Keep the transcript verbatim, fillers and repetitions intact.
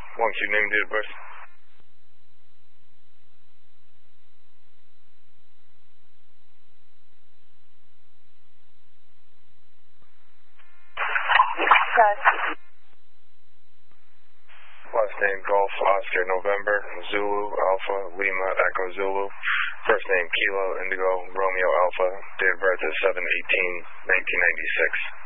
One Q name, date of birth. Last name Golf Oscar November Zulu Alpha Lima Echo Zulu. First name Kilo Indigo Romeo Alpha. Date of birth is seven eighteen nineteen ninety-six.